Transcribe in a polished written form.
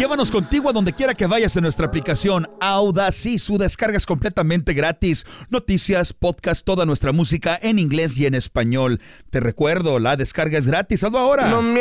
Llévanos contigo a donde quiera que vayas en nuestra aplicación Audacy. Su descarga es completamente gratis. Noticias, podcast, toda nuestra música en inglés y en español. Te recuerdo, la descarga es gratis. Hazlo ahora.